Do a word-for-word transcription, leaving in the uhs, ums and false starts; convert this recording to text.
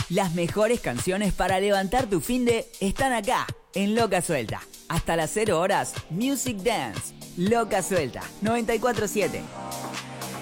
Las mejores canciones para levantar tu finde están acá, en Loca Suelta. Hasta las cero horas, Music Dance. Loca Suelta, noventa y cuatro siete.